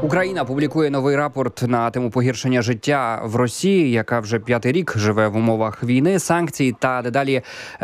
Україна публікує новий рапорт на тему погіршення життя в Росії, яка вже 5-й рік живе в умовах війни, санкцій та дедалі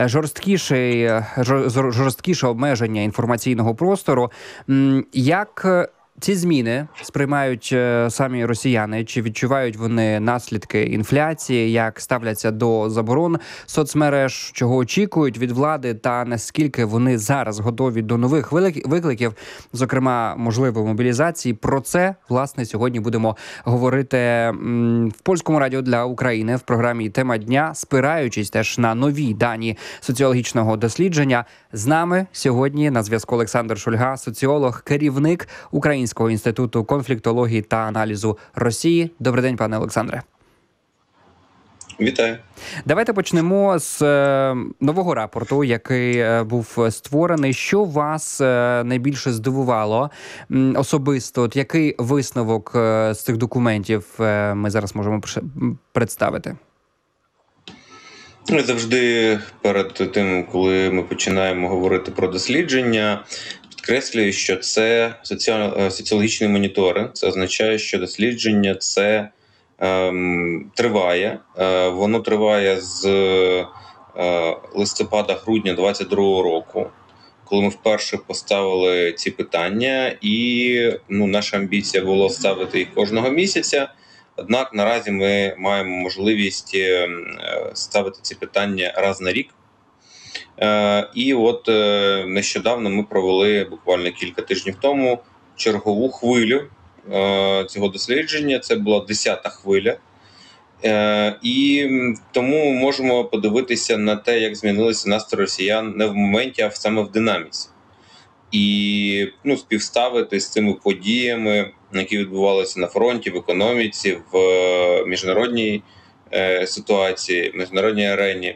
жорсткіше обмеження інформаційного простору. Як ці зміни сприймають самі росіяни? Чи відчувають вони наслідки інфляції? Як ставляться до заборон соцмереж? Чого очікують від влади? Та наскільки вони зараз готові до нових викликів, зокрема, можливо, мобілізації? Про це, власне, сьогодні будемо говорити в Польському радіо для України в програмі «Тема дня», спираючись теж на нові дані соціологічного дослідження. З нами сьогодні на зв'язку Олександр Шульга, соціолог, керівник Українського інституту конфліктології та аналізу Росії. Добрий день, пане Олександре. Вітаю. Давайте почнемо з нового рапорту, який був створений. Що вас найбільше здивувало особисто? От який висновок з цих документів ми зараз можемо представити? Завжди перед тим, коли ми починаємо говорити про дослідження, підкреслюю, що це соціологічний моніторинг. Це означає, що дослідження це триває. Воно триває з листопада-грудня 2022 року, коли ми вперше поставили ці питання. І наша амбіція була ставити їх кожного місяця. Однак наразі ми маємо можливість ставити ці питання раз на рік. І от нещодавно ми провели, буквально кілька тижнів тому, чергову хвилю цього дослідження. Це була 10-та хвиля. І тому можемо подивитися на те, як змінилися настрої росіян не в моменті, а саме в динаміці. І співставити з цими подіями, які відбувалися на фронті, в економіці, в міжнародній ситуації, в міжнародній арені.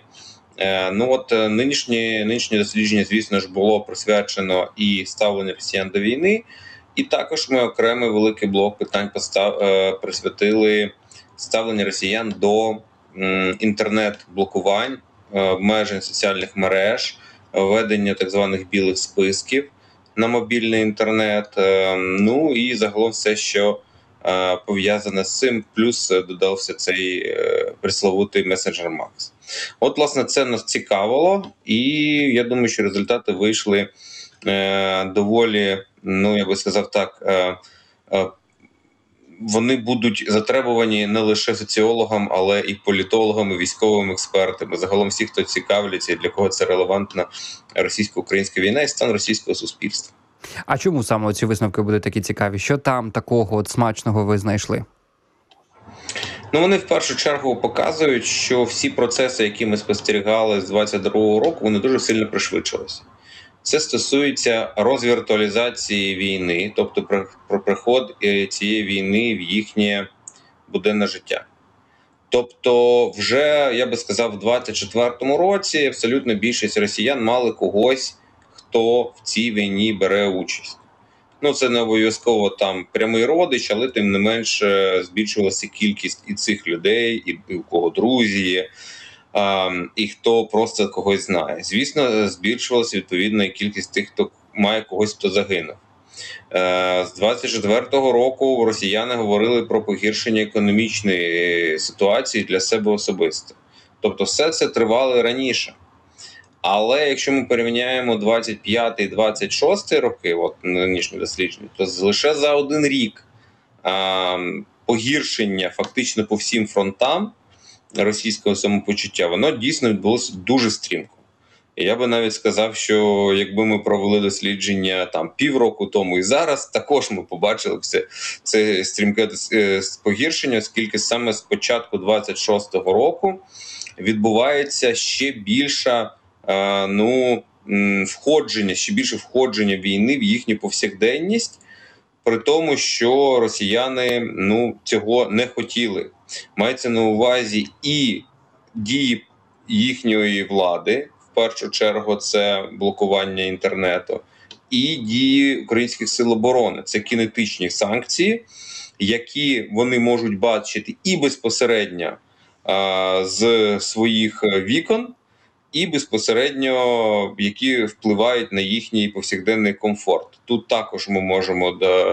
Нинішнє дослідження, звісно ж, було присвячено і ставленню росіян до війни, і також ми окремий великий блок питань присвятили ставленню росіян до інтернет-блокувань, обмежень соціальних мереж, введення так званих білих списків на мобільний інтернет, і загалом все, що пов'язане з цим, плюс додався цей пресловутий месенджер Макс. От, власне, це нас цікавило, і я думаю, що результати вийшли доволі, я би сказав так, вони будуть затребувані не лише соціологам, але і політологам, і військовим експертам, і загалом всі, хто цікавляться, і для кого це релевантна російсько-українська війна і стан російського суспільства. А чому саме ці висновки будуть такі цікаві? Що там такого смачного ви знайшли? Вони в першу чергу показують, що всі процеси, які ми спостерігали з 22-го року, вони дуже сильно пришвидшилися. Це стосується розвіртуалізації війни, тобто про приход цієї війни в їхнє буденне життя. Тобто вже, я би сказав, в 24-му році абсолютно більшість росіян мали когось, хто в цій війні бере участь. Це не обов'язково там прямий родич, але тим не менш збільшувалася кількість і цих людей, і у кого друзі є, і хто просто когось знає. Звісно, збільшувалася відповідно і кількість тих, хто має когось, хто загинув. З 24-го року росіяни говорили про погіршення економічної ситуації для себе особисто. Тобто все це тривало раніше. Але якщо ми порівняємо 25-й і 26-й роки, нинішнє дослідження, то лише за один рік погіршення фактично по всім фронтам російського самопочуття, воно дійсно відбулося дуже стрімко. І я би навіть сказав, що якби ми провели дослідження півроку тому і зараз, також ми побачили це стрімке погіршення, оскільки саме з початку 26-го року відбувається ще більше входження війни в їхню повсякденність, при тому, що росіяни цього не хотіли. Мається на увазі і дії їхньої влади, в першу чергу це блокування інтернету, і дії українських сил оборони. Це кінетичні санкції, які вони можуть бачити і безпосередньо з своїх вікон, і безпосередньо, які впливають на їхній повсякденний комфорт. Тут також ми можемо